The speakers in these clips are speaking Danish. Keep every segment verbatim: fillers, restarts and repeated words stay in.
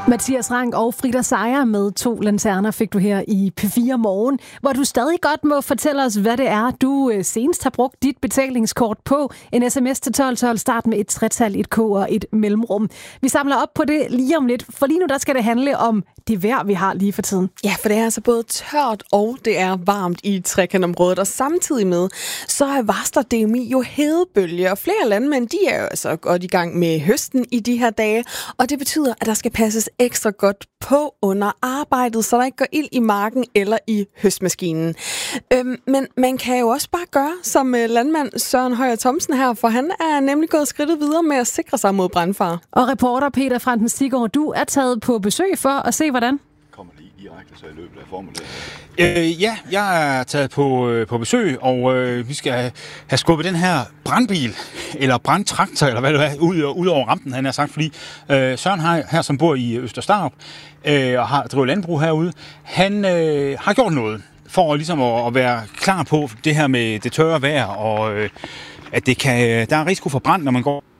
Mathias Rank og Frida Seier med To Lanterner fik du her i P fire Morgen, hvor du stadig godt må fortælle os, hvad det er, du senest har brugt dit betalingskort på. En sms til tolv tolv, start med et tretal, et K og et mellemrum. Vi samler op på det lige om lidt, for lige nu der skal det handle om det vejr, vi har lige for tiden. Ja, for det er altså både tørt og det er varmt i trekantområdet, og samtidig med, så er varsler D M I jo hedebølge, og flere landmænd, de er jo altså godt i gang med høsten i de her dage, og det betyder, at der skal passes ekstra godt på under arbejdet, så der ikke går ild i marken eller i høstmaskinen. Øhm, men man kan jo også bare gøre som øh, landmand Søren Højer Thomsen her, for han er nemlig gået skridtet videre med at sikre sig mod brandfare. Og reporter Peter Franten Stiggaard, du er taget på besøg for at se, hvordan? Kommer lige direkte så i løbet af Øh, formiddagen. ja, jeg er taget på, øh, på besøg, og øh, vi skal have skubbet den her brandbil, eller brandtraktor, eller hvad det er, ud, ud over rampen, han har sagt, fordi øh, Søren her, her, som bor i Østerstarup, øh, og har drevet landbrug herude, han øh, har gjort noget for ligesom at, at være klar på det her med det tørre vejr, og øh, at det kan, der er risiko for brand, når man går.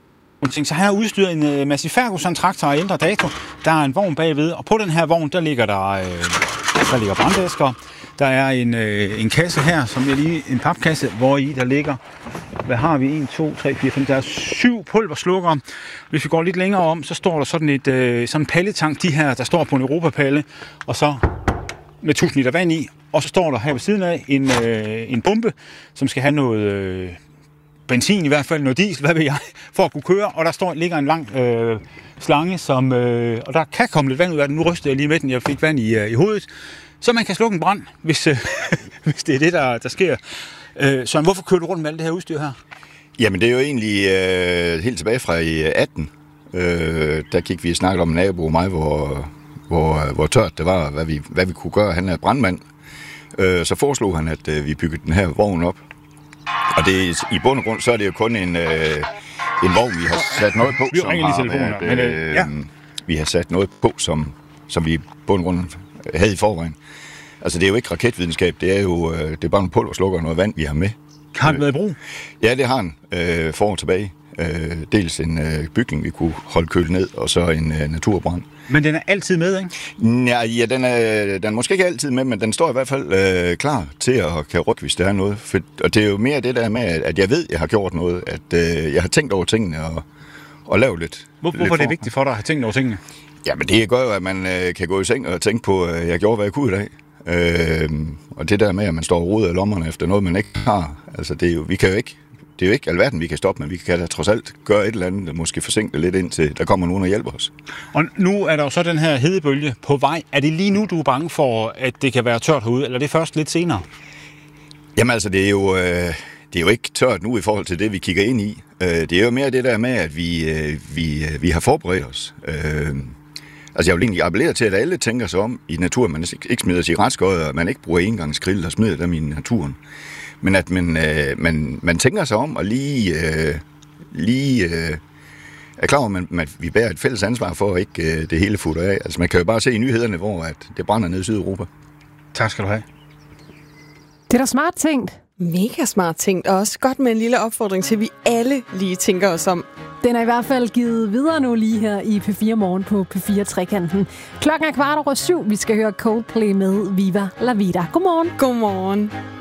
Så her er udstyret en uh, Massey Ferguson-traktor af ældre dato. Der er en vogn bagved, og på den her vogn, der ligger der, øh, der ligger brandæsker. Der er en, øh, en kasse her, som er lige en papkasse, hvor i der ligger, hvad har vi? en, to, tre, fire, fem, der er syv pulverslukkere. Hvis vi går lidt længere om, så står der sådan et øh, sådan en palletank, de her, der står på en europapalle, og så med tusind liter vand i. Og så står der her ved siden af en, øh, en bombe, som skal have noget Øh, benzin i hvert fald, noget diesel, hvad ved jeg, for at kunne køre, og der står, ligger en lang øh, slange, som, øh, og der kan komme lidt vand ud af den. Nu rystede jeg lige med den, jeg fik vand i, øh, i hovedet, så man kan slukke en brand, hvis, øh, hvis det er det, der, der sker. Øh, så hvorfor kører du rundt med alt det her udstyr her? Jamen det er jo egentlig øh, helt tilbage fra i atten. Øh, der gik vi og snakkede om en nabo og mig, hvor, hvor, hvor tørt det var, hvad vi, hvad vi kunne gøre. Han er brandmand. Øh, så foreslog han, at øh, vi byggede den her vogn op. Og det, i bund og grund, så er det jo kun en, øh, en vogn, vi har sat noget på, vi som har været, men, øh, ja. vi har sat noget på, som, som vi i bund og grund havde i forvejen. Altså det er jo ikke raketvidenskab, det er jo øh, det er bare en pulverslukker og noget vand, vi har med. Har den været i brug? Ja, det har den øh, for år tilbage. Øh, dels en øh, bygning, vi kunne holde kølet ned, og så en øh, naturbrand. Men den er altid med, ikke? Ja, ja den, er, den er måske ikke altid med, men den står i hvert fald øh, klar til at kan rykke, hvis der er noget. For, og det er jo mere det der med, at jeg ved, at jeg har gjort noget, at øh, jeg har tænkt over tingene og, og lavet lidt. Hvor, lidt hvorfor er det for. vigtigt for dig at have tænkt over tingene? Jamen det gør jo, at man øh, kan gå i seng og tænke på, at jeg gjorde, hvad jeg kunne i dag. Øh, og det der med, at man står og roder i lommerne efter noget, man ikke har. Altså det er jo, vi kan jo ikke. Det er jo ikke alverden, vi kan stoppe, men vi kan da trods alt gøre et eller andet, der måske forsinke det lidt ind til, der kommer nogen og hjælper os. Og nu er der jo så den her hedebølge på vej. Er det lige nu, du er bange for, at det kan være tørt herude, eller er det først lidt senere? Jamen altså, det er jo, øh, det er jo ikke tørt nu i forhold til det, vi kigger ind i. Øh, det er jo mere det der med, at vi, øh, vi, øh, vi har forberedt os. Øh, altså jeg vil egentlig appellere til, at alle tænker sig om i naturen. Man ikke smider cigaretskøjer, og man ikke bruger engangsgrill og smider dem i naturen. Men at man, øh, man, man tænker sig om og lige, øh, lige øh, er klar over, at man, vi bærer et fælles ansvar for, at ikke øh, det hele futter af. Altså man kan jo bare se i nyhederne, hvor at det brænder ned i Sydeuropa. Tak skal du have. Det er da smart tænkt. Mega smart tænkt, og også godt med en lille opfordring til, at vi alle lige tænker os om. Den er i hvert fald givet videre nu lige her i P fire Morgen på P fire Trekanten. Klokken er kvart over syv. Vi skal høre Coldplay med Viva La Vida. Godmorgen. Godmorgen.